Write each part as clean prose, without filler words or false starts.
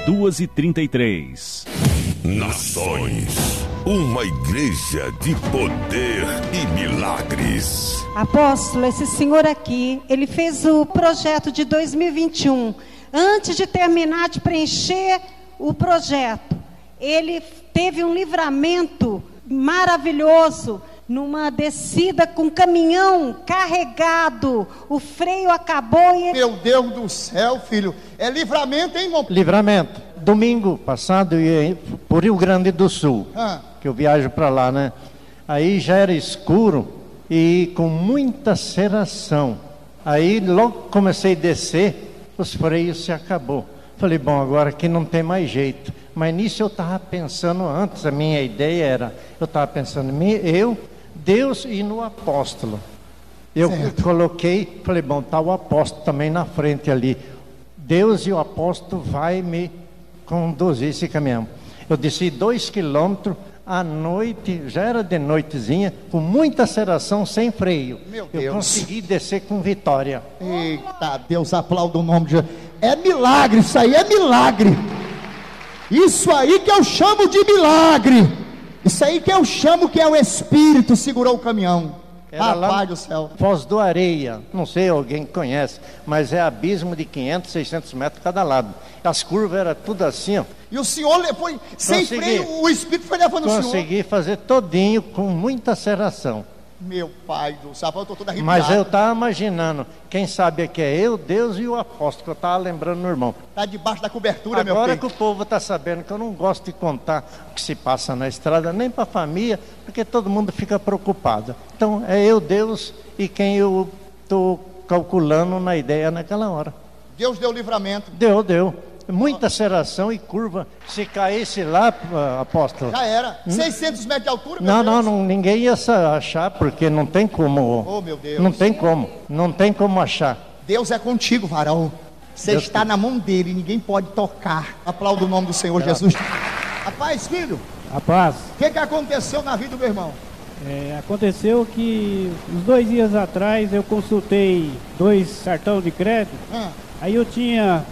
2h33. Nações, uma igreja de poder e milagres. Apóstolo, esse senhor aqui, ele fez o projeto de 2021. Antes de terminar de preencher o projeto, ele teve um livramento maravilhoso, numa descida com caminhão carregado, o freio acabou e... Meu Deus do céu, filho, é livramento, hein, irmão? Livramento. Domingo passado eu ia por Rio Grande do Sul, que eu viajo para lá, né? Aí já era escuro e com muita cerração. Aí logo comecei a descer, os freios se acabou. Falei, bom, agora aqui não tem mais jeito. Mas nisso eu estava pensando antes, a minha ideia era, eu estava pensando em mim, eu, Deus e no apóstolo. Eu coloquei, falei, bom, está o apóstolo também na frente ali. Deus e o apóstolo vai me conduzir esse caminhão. Eu desci 2 quilômetros à noite, já era de noitezinha, com muita aceleração, sem freio. Meu Deus. Eu consegui descer com vitória. Eita, Deus, aplauda o nome de Jesus. É milagre, isso aí é milagre. Isso aí que eu chamo de milagre. Isso aí que eu chamo que é o Espírito segurou o caminhão. Era Rapaz do céu. Foz do Areia, não sei alguém conhece, mas é abismo de 500, 600 metros cada lado. As curvas eram tudo assim, ó. E o senhor foi sem freio, o Espírito foi levando o senhor. Consegui fazer todinho com muita aceleração. Meu pai do céu, eu estou todo arrepiado. Mas eu estava imaginando, quem sabe que é eu, Deus e o apóstolo, que eu estava lembrando no irmão. Está debaixo da cobertura, meu filho. Agora que o povo está sabendo que eu não gosto de contar o que se passa na estrada, nem para a família, porque todo mundo fica preocupado. Então é eu, Deus e quem eu estou calculando na ideia naquela hora. Deus deu livramento. Deu. Muita aceleração e curva. Se caísse lá, apóstolo... Já era. 600 metros de altura, meu Deus. Não, ninguém ia achar, porque não tem como. Oh, meu Deus. Não tem como achar. Deus é contigo, varão. Você está na mão dele, ninguém pode tocar. Aplauda o nome do Senhor Jesus. Rapaz, filho. Rapaz. O que aconteceu na vida do meu irmão? Aconteceu que uns 2 dias atrás eu consultei 2 cartões de crédito. Aí eu tinha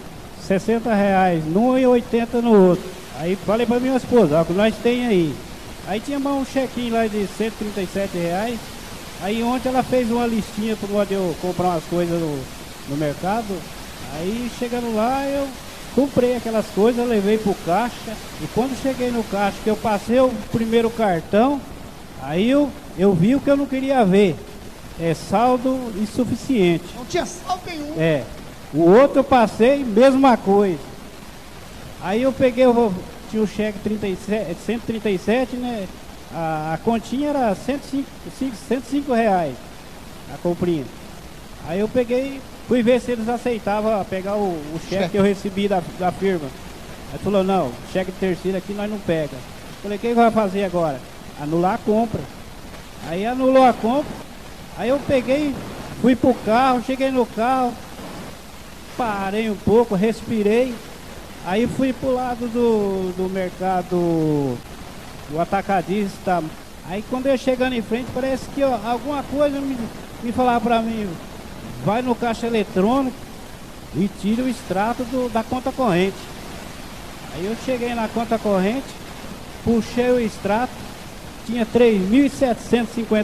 R$60 num e R$80 no outro. Aí falei pra minha esposa, ó, que nós tem aí. Aí tinha um chequinho lá de R$137. Aí ontem ela fez uma listinha para onde eu comprar umas coisas no mercado. Aí chegando lá eu comprei aquelas coisas, levei pro caixa. E quando cheguei no caixa, que eu passei o primeiro cartão, aí eu vi o que eu não queria ver. É saldo insuficiente. Não tinha saldo nenhum. O outro eu passei, mesma coisa. Aí eu peguei, tinha o cheque 137, né? A continha era R$105, a comprinha. Aí eu peguei, fui ver se eles aceitavam pegar o cheque que eu recebi da firma. Aí falou, não, cheque terceiro aqui nós não pega. Falei, o que vai fazer agora? Anular a compra. Aí anulou a compra. Aí eu peguei, fui pro carro, cheguei no carro, parei um pouco, respirei. Aí fui pro lado do mercado, do atacadista. Aí quando eu chegando em frente, parece que alguma coisa me falava pra mim, vai no caixa eletrônico e tira o extrato da conta corrente. Aí eu cheguei na conta corrente, puxei o extrato, tinha R$3.750.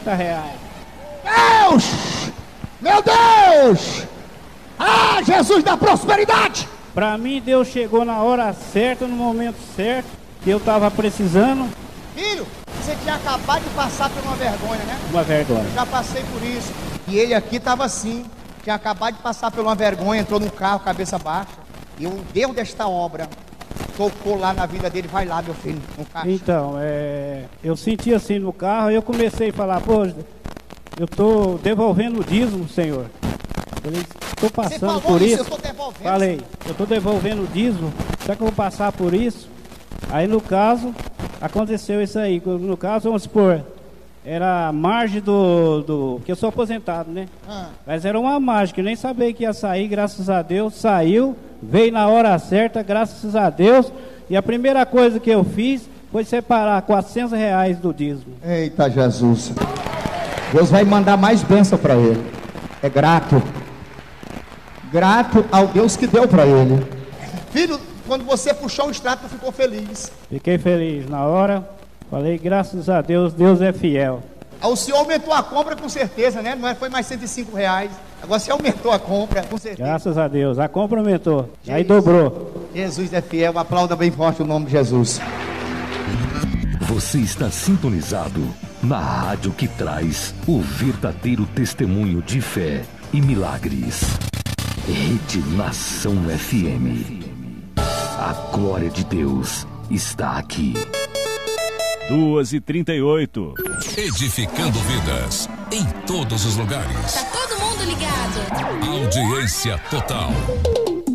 Deus! Meu Deus! Ah, Jesus da prosperidade! Pra mim, Deus chegou na hora certa, no momento certo, que eu tava precisando. Filho, você tinha acabado de passar por uma vergonha, né? Uma vergonha. Eu já passei por isso. E ele aqui tava assim, tinha acabado de passar por uma vergonha, entrou no carro, cabeça baixa. E o Deus desta obra tocou lá na vida dele. Vai lá, meu filho, no caixa. Então, eu senti assim no carro, eu comecei a falar, pô, eu tô devolvendo o dízimo, Senhor. Estou passando por isso. Eu tô devolvendo. Falei, eu estou devolvendo o dízimo. Será que eu vou passar por isso? Aí no caso, aconteceu isso aí. No caso, vamos supor, era a margem que eu sou aposentado, né? Mas era uma margem que eu nem sabia que ia sair, graças a Deus. Saiu, veio na hora certa, graças a Deus. E a primeira coisa que eu fiz foi separar R$400 do dízimo. Eita Jesus. Deus vai mandar mais bênção para ele. É grato ao Deus que deu para ele. Filho, quando você puxou o extrato, tu ficou feliz. Fiquei feliz na hora. Falei, graças a Deus, Deus é fiel. O senhor aumentou a compra com certeza, né? Não foi mais R$105. Agora você aumentou a compra, com certeza. Graças a Deus, a compra aumentou. Aí dobrou. Jesus é fiel, aplauda bem forte o nome de Jesus. Você está sintonizado na rádio que traz o verdadeiro testemunho de fé e milagres. Rede Nação FM. A glória de Deus está aqui. 2h38. Edificando vidas em todos os lugares. Tá todo mundo ligado. Audiência total.